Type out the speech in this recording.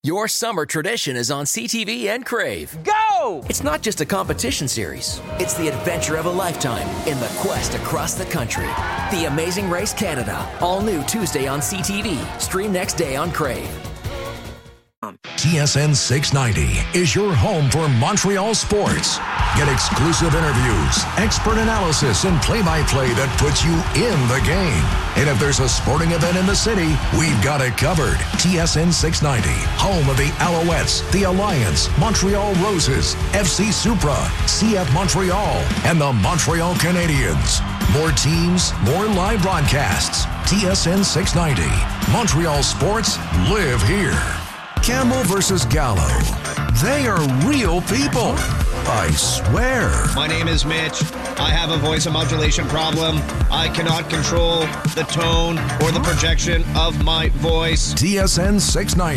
Your summer tradition is on CTV and Crave. Go! It's not just a competition series. It's the adventure of a lifetime in the quest across the country. The Amazing Race Canada. All new Tuesday on CTV. Stream next day on Crave. TSN 690 is your home for Montreal sports. Get exclusive interviews, expert analysis, and play-by-play that puts you in the game. And if there's a sporting event in the city, we've got it covered. TSN 690, home of the Alouettes, the Alliance, Montreal Roses, FC Supra, CF Montreal, and the Montreal Canadiens. More teams, more live broadcasts. TSN 690. Montreal sports live here. Campbell versus Gallo. They are real people. I swear. My name is Mitch. I have a voice modulation problem. I cannot control the tone or the projection of my voice. TSN 690.